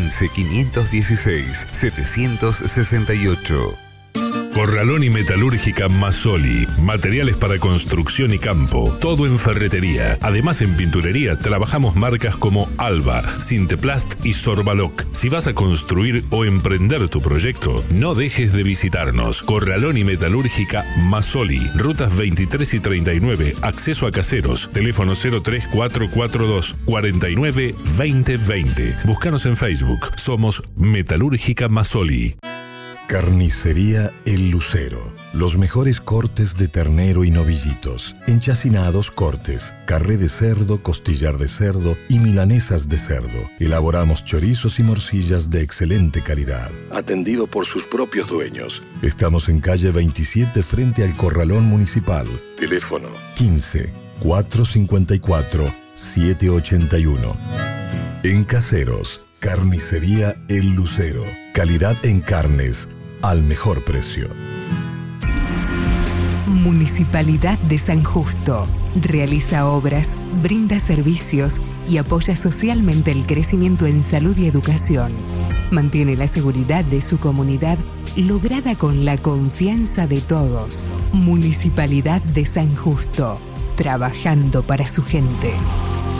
15 516 768. Corralón y Metalúrgica Masoli. Materiales para construcción y campo. Todo en ferretería. Además, en pinturería trabajamos marcas como Alba, Sinteplast y Sorbaloc. Si vas a construir o emprender tu proyecto, no dejes de visitarnos. Corralón y Metalúrgica Masoli. Rutas 23 y 39. Acceso a Caseros. Teléfono 03442 49 2020. Búscanos en Facebook. Somos Metalúrgica Masoli. Carnicería El Lucero. Los mejores cortes de ternero y novillitos, enchacinados cortes, carré de cerdo, costillar de cerdo y milanesas de cerdo. Elaboramos chorizos y morcillas de excelente calidad, atendido por sus propios dueños. Estamos en calle 27 frente al Corralón Municipal. Teléfono 15 454 781. En Caseros, Carnicería El Lucero. Calidad en carnes al mejor precio. Municipalidad de San Justo. Realiza obras, brinda servicios y apoya socialmente el crecimiento en salud y educación. Mantiene la seguridad de su comunidad lograda con la confianza de todos. Municipalidad de San Justo. Trabajando para su gente.